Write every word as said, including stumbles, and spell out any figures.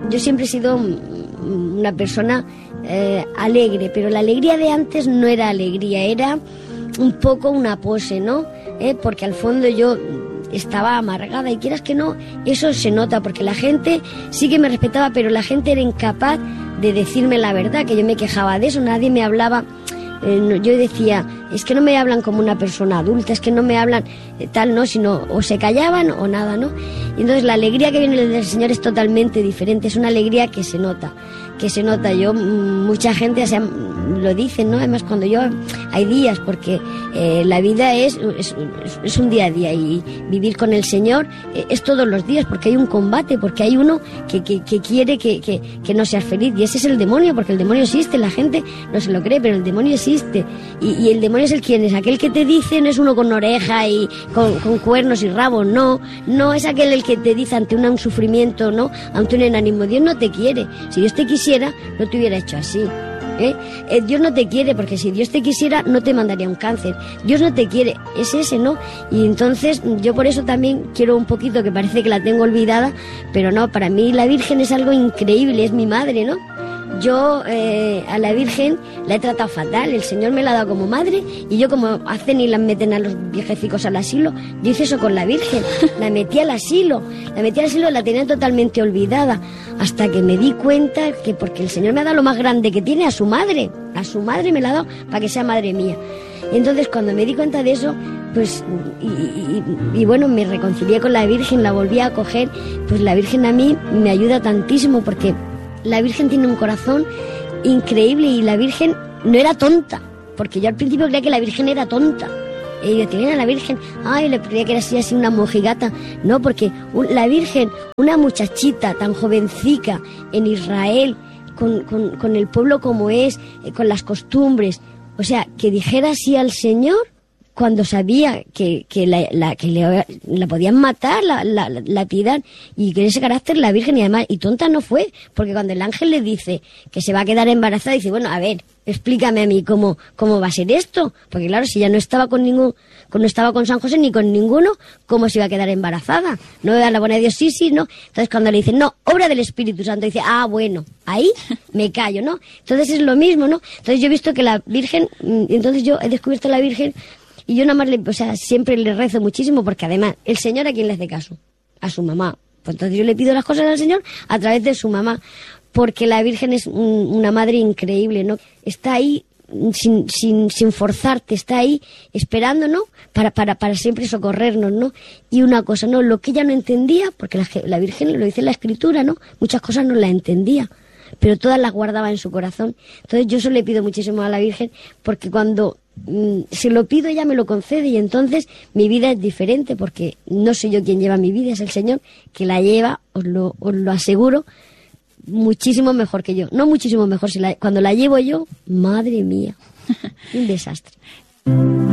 yo siempre he sido una persona eh, alegre, pero la alegría de antes no era alegría, era un poco una pose, ¿no? ¿Eh? Porque al fondo yo estaba amargada y quieras que no, eso se nota, porque la gente sí que me respetaba, pero la gente era incapaz de decirme la verdad, que yo me quejaba de eso, nadie me hablaba. Eh, yo decía, es que no me hablan como una persona adulta, es que no me hablan eh, tal, ¿no? Sino o se callaban o nada, ¿no? Y entonces la alegría que viene del Señor es totalmente diferente, es una alegría que se nota, que se nota. Yo, mucha gente o sea, lo dice, ¿no? Además cuando yo, hay días, porque eh, la vida es, es, es un día a día y vivir con el Señor eh, es todos los días, porque hay un combate, porque hay uno que, que, que quiere que, que, que no seas feliz, y ese es el demonio, porque el demonio existe, la gente no se lo cree, pero el demonio existe. Y, y el demonio es el quien es, aquel que te dice, no es uno con oreja y con, con cuernos y rabos, no, no es aquel el que te dice ante una, un sufrimiento, no, ante un enánimo. Dios no te quiere, si Dios te quisiera no te hubiera hecho así. ¿Eh? Eh, Dios no te quiere, porque si Dios te quisiera no te mandaría un cáncer. Dios no te quiere, es ese, ¿no? Y entonces yo por eso también quiero un poquito, que parece que la tengo olvidada, pero no, para mí la Virgen es algo increíble, es mi madre, ¿no? Yo eh, a la Virgen la he tratado fatal, el Señor me la ha dado como madre, y yo, como hacen y la meten a los viejecicos al asilo, yo hice eso con la Virgen, la metí al asilo, la metí al asilo, la tenía totalmente olvidada, hasta que me di cuenta que porque el Señor me ha dado lo más grande que tiene, a su madre, a su madre me la ha dado para que sea madre mía. Y entonces cuando me di cuenta de eso, pues, y, y, y bueno, me reconcilié con la Virgen, la volví a acoger, pues la Virgen a mí me ayuda tantísimo, porque la Virgen tiene un corazón increíble, y la Virgen no era tonta, porque yo al principio creía que la Virgen era tonta. Y yo tenía a la Virgen, ay, le creía que era así, así una mojigata. No, porque la Virgen, una muchachita tan jovencica en Israel, con, con, con el pueblo como es, eh, con las costumbres, o sea, que dijera así al Señor, cuando sabía que, que, la, la, que le, la podían matar, la, la, la piedad, y que ese carácter la Virgen, y además, y tonta no fue, porque cuando el ángel le dice que se va a quedar embarazada, dice, bueno, a ver, explícame a mí cómo, cómo va a ser esto, porque claro, si ya no estaba con ningún, no estaba con San José ni con ninguno, ¿cómo se iba a quedar embarazada? No da la buena de Dios, sí, sí, no. Entonces cuando le dicen, no, obra del Espíritu Santo, dice, ah, bueno, ahí me callo, ¿no? Entonces es lo mismo, ¿no? Entonces yo he visto que la Virgen, entonces yo he descubierto a la Virgen. Y yo nada más, le, o sea, siempre le rezo muchísimo, porque además, el Señor, ¿a quién le hace caso? A su mamá. Pues entonces yo le pido las cosas al Señor a través de su mamá, porque la Virgen es un, una madre increíble, ¿no? Está ahí sin, sin, sin forzarte, está ahí esperando, ¿no? Para, para, para siempre socorrernos, ¿no? Y una cosa, ¿no? Lo que ella no entendía, porque la, la Virgen lo dice en la Escritura, ¿no? Muchas cosas no las entendía, pero todas las guardaba en su corazón. Entonces yo eso le pido muchísimo a la Virgen, porque cuando si lo pido ella me lo concede, y entonces mi vida es diferente, porque no soy yo quien lleva mi vida, es el Señor que la lleva, os lo, os lo aseguro, muchísimo mejor que yo. No muchísimo mejor, si la, cuando la llevo yo, madre mía, un desastre.